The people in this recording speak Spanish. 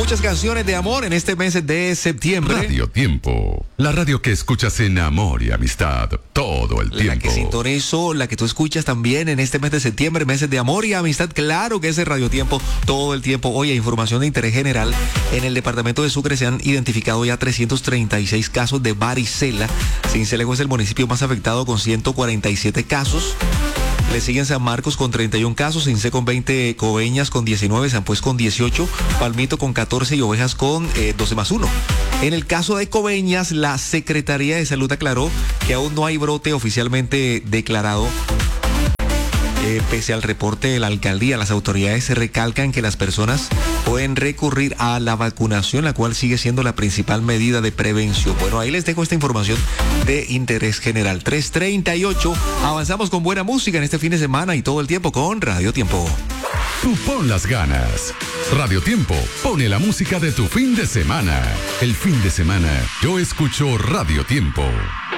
muchas canciones de amor en este mes de septiembre. Radio Tiempo, la radio que escuchas en amor y amistad todo el tiempo. La que sintonizo, la que tú escuchas también en este mes de septiembre, meses de amor y amistad. Claro que es el Radio Tiempo todo el tiempo. Oye, información de interés general. En el departamento de Sucre se han identificado ya 336 casos de varicela. Sincelejo es el municipio más afectado con 147 casos. Le siguen San Marcos con 31 casos, Sincé con 20, Coveñas con 19, San Pues con 18, Palmito con 14 y Ovejas con 12+1. En el caso de Coveñas, la Secretaría de Salud aclaró que aún no hay brote oficialmente declarado. Pese al reporte de la alcaldía, las autoridades se recalcan que las personas pueden recurrir a la vacunación, la cual sigue siendo la principal medida de prevención. Bueno, ahí les dejo esta información de interés general. 3:38. Avanzamos con buena música en este fin de semana y todo el tiempo con Radio Tiempo. Tú pon las ganas. Radio Tiempo pone la música de tu fin de semana. El fin de semana yo escucho Radio Tiempo.